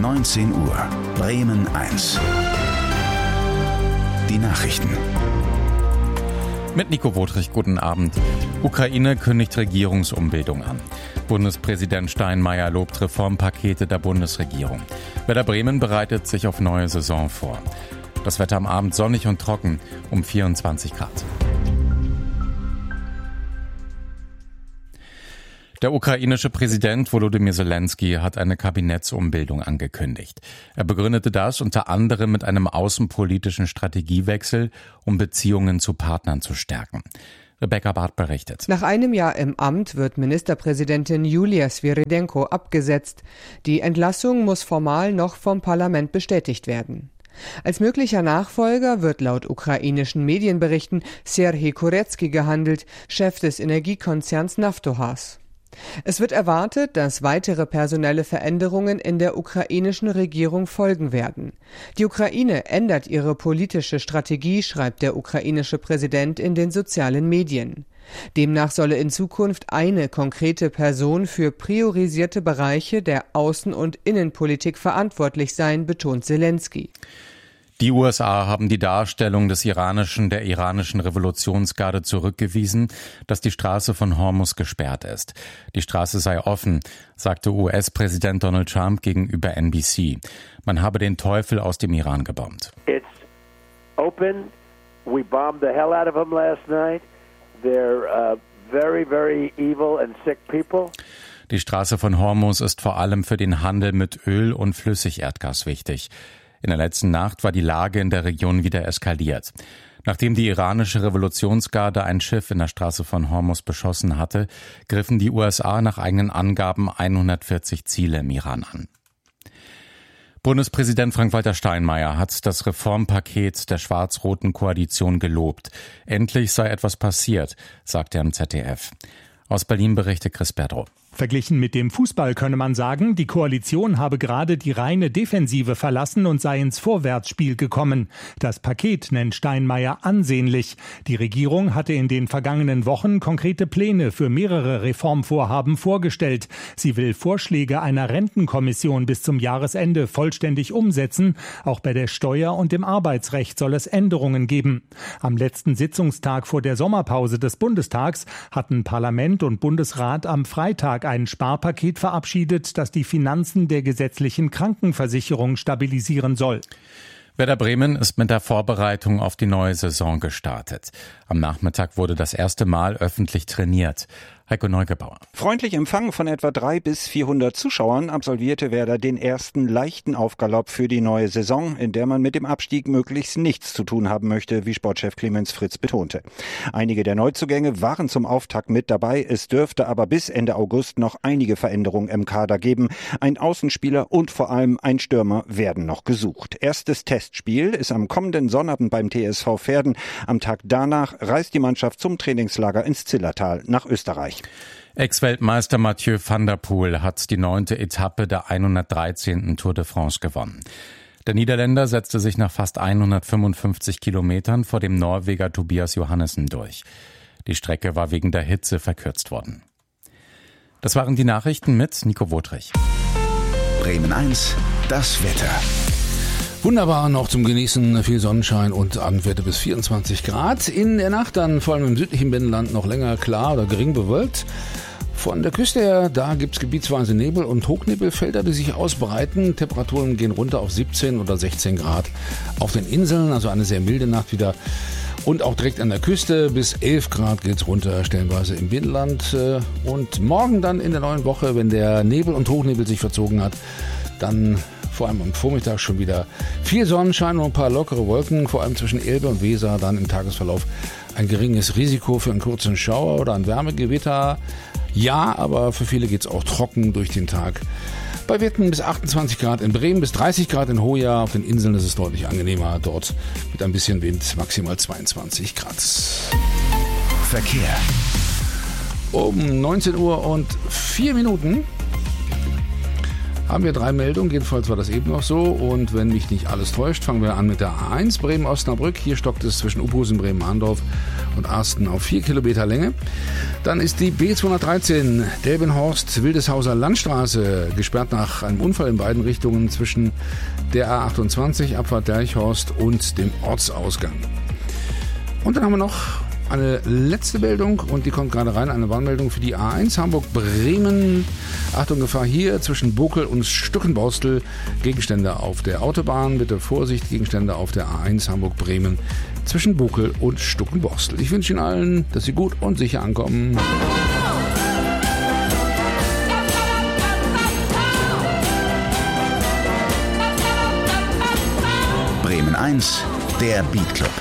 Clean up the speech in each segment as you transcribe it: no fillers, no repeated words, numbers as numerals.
19 Uhr, Bremen 1. Die Nachrichten. Mit Nico Wotrich, guten Abend. Ukraine kündigt Regierungsumbildung an. Bundespräsident Steinmeier lobt Reformpakete der Bundesregierung. Werder Bremen bereitet sich auf neue Saison vor. Das Wetter am Abend sonnig und trocken, um 24 Grad. Der ukrainische Präsident Volodymyr Zelensky hat eine Kabinettsumbildung angekündigt. Er begründete das unter anderem mit einem außenpolitischen Strategiewechsel, um Beziehungen zu Partnern zu stärken. Rebecca Barth berichtet. Nach einem Jahr im Amt wird Ministerpräsidentin Julia Sviridенko abgesetzt. Die Entlassung muss formal noch vom Parlament bestätigt werden. Als möglicher Nachfolger wird laut ukrainischen Medienberichten Serhij Kurecki gehandelt, Chef des Energiekonzerns Naftogaz. Es wird erwartet, dass weitere personelle Veränderungen in der ukrainischen Regierung folgen werden. Die Ukraine ändert ihre politische Strategie, schreibt der ukrainische Präsident in den sozialen Medien. Demnach solle in Zukunft eine konkrete Person für priorisierte Bereiche der Außen- und Innenpolitik verantwortlich sein, betont Zelensky. Die USA haben die Darstellung der iranischen Revolutionsgarde zurückgewiesen, dass die Straße von Hormuz gesperrt ist. Die Straße sei offen, sagte US-Präsident Donald Trump gegenüber NBC. Man habe den Teufel aus dem Iran gebombt. It's open. We bombed the hell out of them last night. They're very, very evil and sick people. Die Straße von Hormuz ist vor allem für den Handel mit Öl und Flüssigerdgas wichtig. In der letzten Nacht war die Lage in der Region wieder eskaliert. Nachdem die iranische Revolutionsgarde ein Schiff in der Straße von Hormuz beschossen hatte, griffen die USA nach eigenen Angaben 140 Ziele im Iran an. Bundespräsident Frank-Walter Steinmeier hat das Reformpaket der schwarz-roten Koalition gelobt. Endlich sei etwas passiert, sagte er im ZDF. Aus Berlin berichtet Chris Berdrow. Verglichen mit dem Fußball könne man sagen, die Koalition habe gerade die reine Defensive verlassen und sei ins Vorwärtsspiel gekommen. Das Paket nennt Steinmeier ansehnlich. Die Regierung hatte in den vergangenen Wochen konkrete Pläne für mehrere Reformvorhaben vorgestellt. Sie will Vorschläge einer Rentenkommission bis zum Jahresende vollständig umsetzen. Auch bei der Steuer- und dem Arbeitsrecht soll es Änderungen geben. Am letzten Sitzungstag vor der Sommerpause des Bundestags hatten Parlament und Bundesrat am Freitag ein Sparpaket verabschiedet, das die Finanzen der gesetzlichen Krankenversicherung stabilisieren soll. Werder Bremen ist mit der Vorbereitung auf die neue Saison gestartet. Am Nachmittag wurde das erste Mal öffentlich trainiert. Heiko Neugebauer. Freundlich empfangen von etwa 300 bis 400 Zuschauern absolvierte Werder den ersten leichten Aufgalopp für die neue Saison, in der man mit dem Abstieg möglichst nichts zu tun haben möchte, wie Sportchef Clemens Fritz betonte. Einige der Neuzugänge waren zum Auftakt mit dabei. Es dürfte aber bis Ende August noch einige Veränderungen im Kader geben. Ein Außenspieler und vor allem ein Stürmer werden noch gesucht. Erstes Testspiel ist am kommenden Sonnabend beim TSV Verden. Am Tag danach reist die Mannschaft zum Trainingslager ins Zillertal nach Österreich. Ex-Weltmeister Mathieu van der Poel hat die 9. Etappe der 113. Tour de France gewonnen. Der Niederländer setzte sich nach fast 155 Kilometern vor dem Norweger Tobias Johannessen durch. Die Strecke war wegen der Hitze verkürzt worden. Das waren die Nachrichten mit Nico Wotrich. Bremen 1, das Wetter. Wunderbar, noch zum Genießen, viel Sonnenschein und Abendwerte bis 24 Grad. In der Nacht dann vor allem im südlichen Binnenland noch länger klar oder gering bewölkt. Von der Küste her, da gibt's gebietsweise Nebel und Hochnebelfelder, die sich ausbreiten. Temperaturen gehen runter auf 17 oder 16 Grad. Auf den Inseln, also eine sehr milde Nacht wieder. Und auch direkt an der Küste bis 11 Grad geht's runter, stellenweise im Binnenland. Und morgen dann in der neuen Woche, wenn der Nebel und Hochnebel sich verzogen hat, dann vor allem am Vormittag schon wieder viel Sonnenschein und ein paar lockere Wolken, vor allem zwischen Elbe und Weser, dann im Tagesverlauf ein geringes Risiko für einen kurzen Schauer oder ein Wärmegewitter. Ja, aber für viele geht's auch trocken durch den Tag. Bei Werten bis 28 Grad in Bremen, bis 30 Grad in Hoya. Auf den Inseln ist es deutlich angenehmer. Dort mit ein bisschen Wind maximal 22 Grad. Verkehr. Um 19 Uhr und 4 Minuten haben wir 3 Meldungen, jedenfalls war das eben noch so. Und wenn mich nicht alles täuscht, fangen wir an mit der A1 Bremen-Osnabrück. Hier stockt es zwischen Uphusen, Bremen-Ahndorf und Arsten auf 4 Kilometer Länge. Dann ist die B213 Delbenhorst-Wildeshauser Landstraße gesperrt nach einem Unfall in beiden Richtungen zwischen der A28 Abfahrt Derchhorst und dem Ortsausgang. Und dann haben wir noch eine letzte Meldung und die kommt gerade rein, eine Warnmeldung für die A1 Hamburg-Bremen. Achtung, Gefahr hier zwischen Bokel und Stückenborstel. Gegenstände auf der Autobahn. Bitte Vorsicht, Gegenstände auf der A1 Hamburg-Bremen zwischen Bokel und Stückenborstel. Ich wünsche Ihnen allen, dass Sie gut und sicher ankommen. Bremen 1, der Beat Club.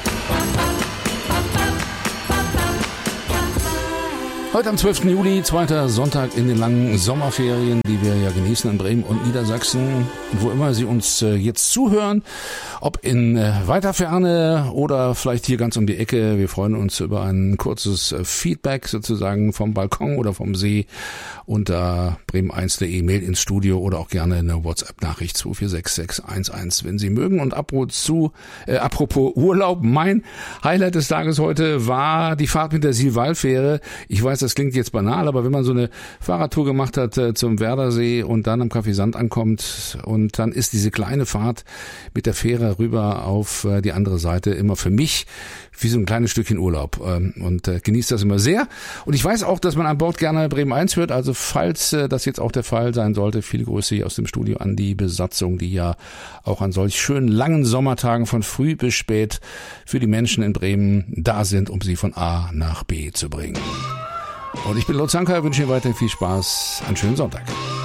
Heute am 12. Juli, zweiter Sonntag in den langen Sommerferien, die wir ja genießen in Bremen und Niedersachsen. Wo immer Sie uns jetzt zuhören, ob in weiter Ferne oder vielleicht hier ganz um die Ecke. Wir freuen uns über ein kurzes Feedback sozusagen vom Balkon oder vom See unter bremen1.de, Mail ins Studio oder auch gerne eine WhatsApp-Nachricht 246611, wenn Sie mögen. Und apropos Urlaub, mein Highlight des Tages heute war die Fahrt mit der Silvalfähre. Ich weiß, das klingt jetzt banal, aber wenn man so eine Fahrradtour gemacht hat zum Werdersee und dann am Café Sand ankommt und dann ist diese kleine Fahrt mit der Fähre rüber auf die andere Seite immer für mich wie so ein kleines Stückchen Urlaub und genießt das immer sehr. Und ich weiß auch, dass man an Bord gerne Bremen 1 hört, also falls das jetzt auch der Fall sein sollte, viele Grüße hier aus dem Studio an die Besatzung, die ja auch an solch schönen langen Sommertagen von früh bis spät für die Menschen in Bremen da sind, um sie von A nach B zu bringen. Und ich bin Lutz Zanker, wünsche Ihnen weiterhin viel Spaß, einen schönen Sonntag.